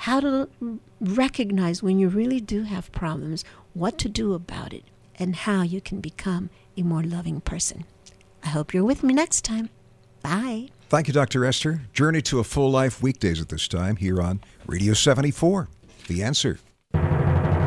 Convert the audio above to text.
how to recognize when you really do have problems, what to do about it, and how you can become a more loving person. I hope you're with me next time. Bye. Thank you, Dr. Esther. Journey to a Full Life weekdays at this time here on Radio 74. The Answer.